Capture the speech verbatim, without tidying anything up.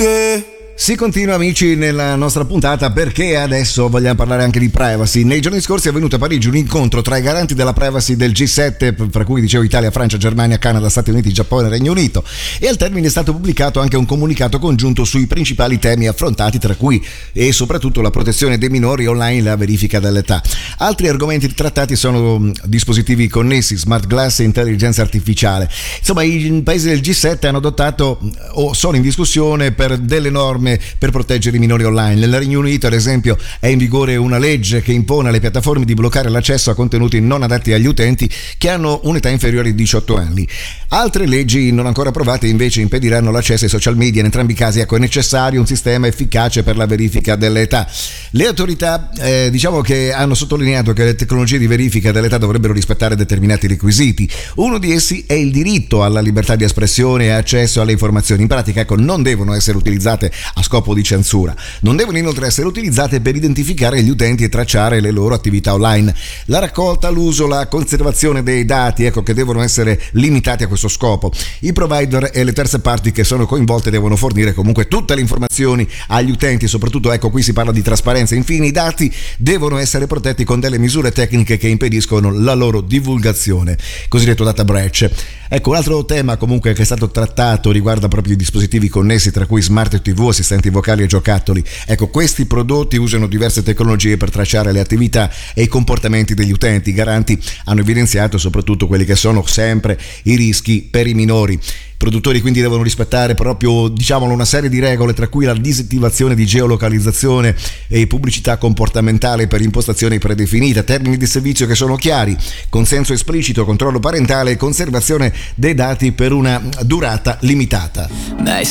te. Si continua, amici, nella nostra puntata, perché adesso vogliamo parlare anche di privacy. Nei giorni scorsi è avvenuto a Parigi un incontro tra i garanti della privacy del G sette, fra cui dicevo Italia, Francia, Germania, Canada, Stati Uniti, Giappone e Regno Unito, e al termine è stato pubblicato anche un comunicato congiunto sui principali temi affrontati, tra cui e soprattutto la protezione dei minori online e la verifica dell'età. Altri argomenti trattati sono dispositivi connessi, smart glass e intelligenza artificiale. Insomma, i paesi del G sette hanno adottato o sono in discussione per delle norme per proteggere i minori online. Nel Regno Unito, ad esempio, è in vigore una legge che impone alle piattaforme di bloccare l'accesso a contenuti non adatti agli utenti che hanno un'età inferiore ai diciotto anni. Altre leggi non ancora approvate invece impediranno l'accesso ai social media. In entrambi i casi, ecco, è necessario un sistema efficace per la verifica dell'età. Le autorità eh, diciamo che hanno sottolineato che le tecnologie di verifica dell'età dovrebbero rispettare determinati requisiti. Uno di essi è il diritto alla libertà di espressione e accesso alle informazioni. In pratica, ecco, non devono essere utilizzate a scopo di censura. Non devono inoltre essere utilizzate per identificare gli utenti e tracciare le loro attività online. La raccolta, l'uso, la conservazione dei dati, ecco, che devono essere limitati a questo scopo. I provider e le terze parti che sono coinvolte devono fornire comunque tutte le informazioni agli utenti, soprattutto, ecco, qui si parla di trasparenza. Infine, i dati devono essere protetti con delle misure tecniche che impediscono la loro divulgazione, cosiddetto data breach. Ecco, un altro tema comunque che è stato trattato riguarda proprio i dispositivi connessi, tra cui smart T V, assistenti vocali e giocattoli. Ecco, questi prodotti usano diverse tecnologie per tracciare le attività e i comportamenti degli utenti. I garanti hanno evidenziato soprattutto quelli che sono sempre i rischi per i minori. I produttori quindi devono rispettare proprio, diciamolo, una serie di regole, tra cui la disattivazione di geolocalizzazione e pubblicità comportamentale per impostazioni predefinite, termini di servizio che sono chiari, consenso esplicito, controllo parentale e conservazione dei dati per una durata limitata. Dai,